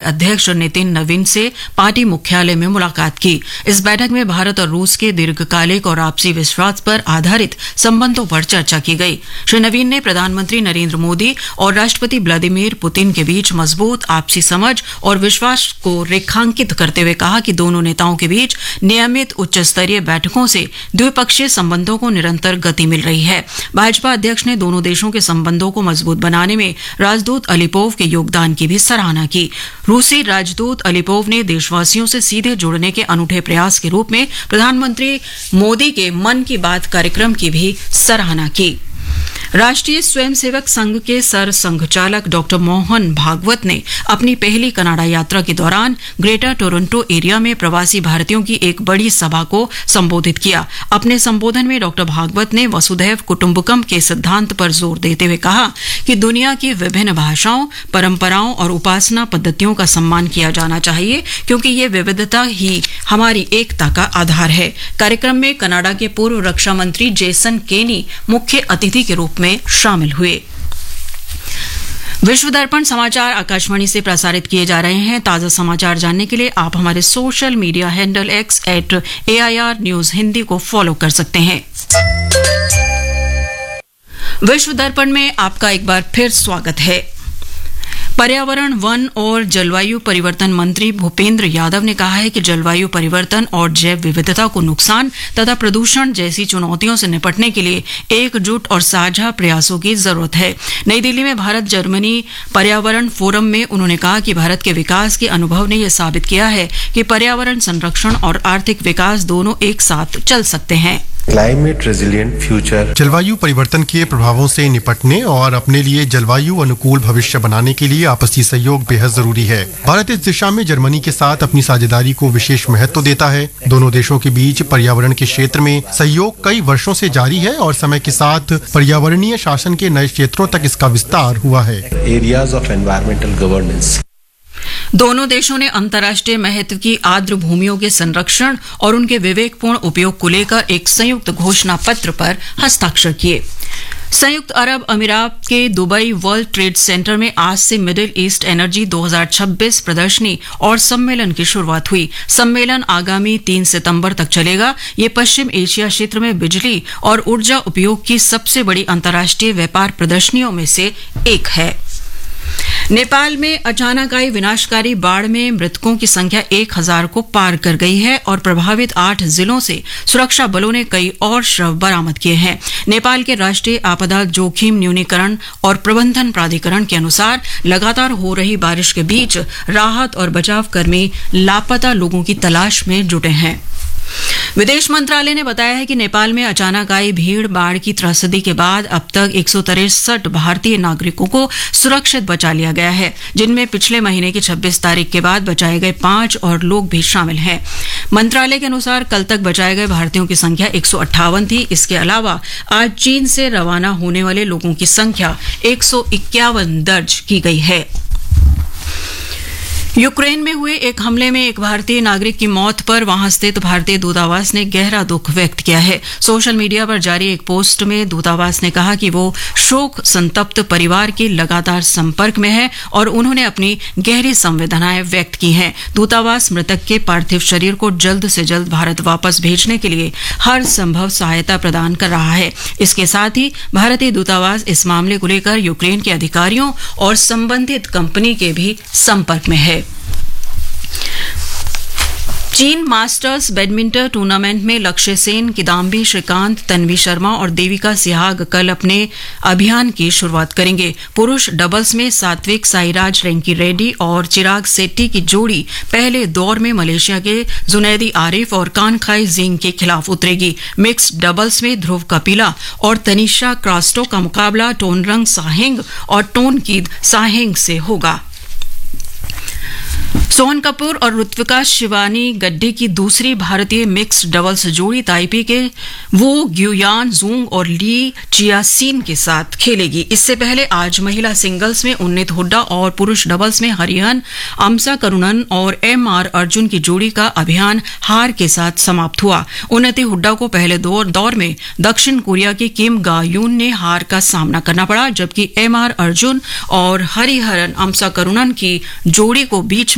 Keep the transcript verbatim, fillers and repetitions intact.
अध्यक्ष नितिन नवीन से पार्टी मुख्यालय में मुलाकात की। इस बैठक में भारत और रूस के दीर्घकालिक और आपसी विश्वास पर आधारित संबंधों पर चर्चा की गई। श्री नवीन ने प्रधानमंत्री नरेंद्र मोदी और राष्ट्रपति व्लादिमीर पुतिन के बीच मजबूत आपसी समझ और विश्वास को रेखांकित करते हुए कहा कि दोनों नेताओं के बीच नियमित उच्च स्तरीय बैठकों से द्विपक्षीय संबंधों को निरंतर गति मिल रही है। भाजपा अध्यक्ष ने दोनों देशों के संबंधों को मजबूत बनाने में राजदूत अलीपोव के योगदान की भी सराहना की। रूसी राजदूत अलीपोव ने देशवासियों से सीधे जुड़ने के अनूठे प्रयास के रूप में प्रधानमंत्री मोदी के मन की बात कार्यक्रम की भी सराहना की। राष्ट्रीय स्वयंसेवक संघ के सर संघचालक डॉक्टर मोहन भागवत ने अपनी पहली कनाडा यात्रा के दौरान ग्रेटर टोरंटो एरिया में प्रवासी भारतीयों की एक बड़ी सभा को संबोधित किया। अपने संबोधन में डॉक्टर भागवत ने वसुधैव कुटुंबकम के सिद्धांत पर जोर देते हुए कहा कि दुनिया की विभिन्न भाषाओं, परंपराओं और उपासना पद्धतियों का सम्मान किया जाना चाहिए, क्योंकि ये विविधता ही हमारी एकता का आधार है। कार्यक्रम में कनाडा के पूर्व रक्षा मंत्री जेसन केनी मुख्य अतिथि के रूप में शामिल हुए। विश्व दर्पण समाचार आकाशवाणी से प्रसारित किए जा रहे हैं। ताजा समाचार जानने के लिए आप हमारे social media handle x eight A I R news Hindi को फॉलो कर सकते हैं। विश्व दर्पण में आपका एक बार फिर स्वागत है। पर्यावरण, वन और जलवायु परिवर्तन मंत्री भूपेंद्र यादव ने कहा है कि जलवायु परिवर्तन और जैव विविधता को नुकसान तथा प्रदूषण जैसी चुनौतियों से निपटने के लिए एकजुट और साझा प्रयासों की जरूरत है। नई दिल्ली में भारत जर्मनी पर्यावरण फोरम में उन्होंने कहा कि भारत के विकास के अनुभव ने यह साबित किया है कि पर्यावरण संरक्षण और आर्थिक विकास दोनों एक साथ चल सकते हैं। क्लाइमेट रेजिलिएंट फ्यूचर, जलवायु परिवर्तन के प्रभावों से निपटने और अपने लिए जलवायु अनुकूल भविष्य बनाने के लिए आपसी सहयोग बेहद जरूरी है। भारत इस दिशा में जर्मनी के साथ अपनी साझेदारी को विशेष महत्व देता है। दोनों देशों के बीच पर्यावरण के क्षेत्र में सहयोग कई वर्षों से जारी है और समय के साथ पर्यावरणीय शासन के नए क्षेत्रों तक इसका विस्तार हुआ है। एरियाज ऑफ एनवायरमेंटल गवर्नेंस, दोनों देशों ने अंतर्राष्ट्रीय महत्व की आर्द्र भूमियों के संरक्षण और उनके विवेकपूर्ण उपयोग को लेकर एक संयुक्त घोषणा पत्र पर हस्ताक्षर किए। संयुक्त अरब अमीरात के दुबई वर्ल्ड ट्रेड सेंटर में आज से मिडिल ईस्ट एनर्जी दो हज़ार छब्बीस प्रदर्शनी और सम्मेलन की शुरुआत हुई। सम्मेलन आगामी तीन सितंबर तक चलेगा। ये पश्चिम एशिया क्षेत्र में बिजली और ऊर्जा उपयोग की सबसे बड़ी अंतर्राष्ट्रीय व्यापार प्रदर्शनियों में से एक है। नेपाल में अचानक आई विनाशकारी बाढ़ में मृतकों की संख्या एक हजार को पार कर गई है और प्रभावित आठ जिलों से सुरक्षा बलों ने कई और शव बरामद किए हैं। नेपाल के राष्ट्रीय आपदा जोखिम न्यूनीकरण और प्रबंधन प्राधिकरण के अनुसार लगातार हो रही बारिश के बीच राहत और बचाव कर्मी लापता लोगों की तलाश में जुटे हैं। विदेश मंत्रालय ने बताया है कि नेपाल में अचानक आई भीड़ बाढ़ की त्रस्त के बाद अब तक एक सौ तिरसठ भारतीय नागरिकों को सुरक्षित बचा लिया गया है, जिनमें पिछले महीने की छब्बीस तारीख के बाद बचाए गए पांच और लोग भी शामिल हैं। मंत्रालय के अनुसार कल तक बचाए गए भारतीयों की संख्या एक सौ अट्ठावन थी। इसके अलावा आज चीन से रवाना होने वाले लोगों की संख्या एक सौ इक्यावन दर्ज की गई है। यूक्रेन में हुए एक हमले में एक भारतीय नागरिक की मौत पर वहां स्थित भारतीय दूतावास ने गहरा दुख व्यक्त किया है। सोशल मीडिया पर जारी एक पोस्ट में दूतावास ने कहा कि वो शोक संतप्त परिवार के लगातार संपर्क में है और उन्होंने अपनी गहरी संवेदनाएं व्यक्त की हैं। दूतावास मृतक के पार्थिव शरीर को जल्द से जल्द भारत वापस भेजने के लिए हर संभव सहायता प्रदान कर रहा है। इसके साथ ही भारतीय दूतावास इस मामले को लेकर यूक्रेन के अधिकारियों और संबंधित कंपनी के भी संपर्क में है। चीन मास्टर्स बैडमिंटन टूर्नामेंट में लक्ष्य सेन, किदाम्बी श्रीकांत, तन्वी शर्मा और देविका सिहाग कल अपने अभियान की शुरुआत करेंगे। पुरुष डबल्स में सात्विक साईराज रैंकी रेड्डी और चिराग सेट्टी की जोड़ी पहले दौर में मलेशिया के जुनैदी आरिफ और कानखाई जिंग के खिलाफ उतरेगी। मिक्स्ड डबल्स में ध्रुव कपिला और तनिषा क्रास्टो का मुकाबला टोनरंग साहेंग और टोनकीद साहेंग से होगा। सोहन कपूर और ऋत्विका शिवानी गड्डी की दूसरी भारतीय मिक्स्ड डबल्स जोड़ी ताइपी के वो ग्युयान जुंग और ली चियासीन के साथ खेलेगी। इससे पहले आज महिला सिंगल्स में उन्नीत हुड्डा और पुरुष डबल्स में हरिहन अमसा करुणन और एम आर अर्जुन की जोड़ी का अभियान हार के साथ समाप्त हुआ। उन्नति हुड्डा को पहले दौर, दौर में दक्षिण कोरिया के किम गा यून ने हार का सामना करना पड़ा, जबकि एम आर अर्जुन और हरिहरन अमसा करुणन की जोड़ी को बीच